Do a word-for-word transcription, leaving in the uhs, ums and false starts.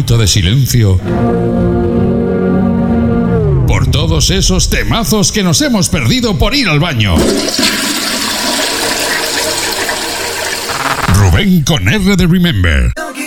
minuto de silencio por todos esos temazos que nos hemos perdido por ir al baño. Rubén con R de Remember.